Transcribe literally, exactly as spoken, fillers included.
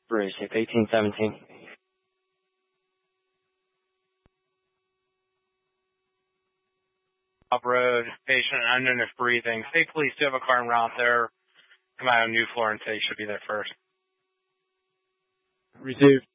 Receive eighteen seventeen. Off-road, patient unknown if breathing. State police do have a car en route there. Come out on New Florence, they should be there first. Received.